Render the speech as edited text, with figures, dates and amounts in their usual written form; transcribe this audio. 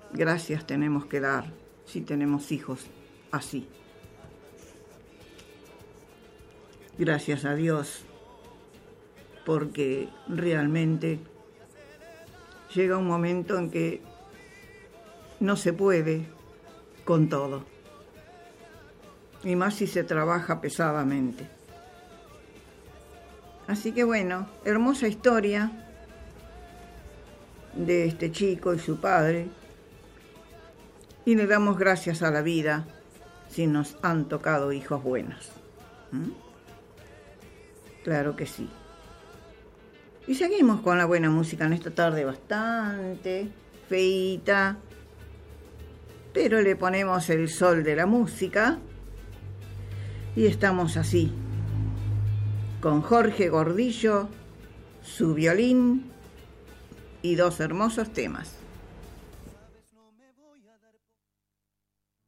gracias tenemos que dar si tenemos hijos así. Gracias a Dios, porque realmente llega un momento en que no se puede con todo, y más si se trabaja pesadamente. Así que bueno, hermosa historia de este chico y su padre, y le damos gracias a la vida si nos han tocado hijos buenos. Claro que sí. Y seguimos con la buena música en esta tarde bastante feíta, pero le ponemos el sol de la música y estamos así, con Jorge Gordillo, su violín y dos hermosos temas.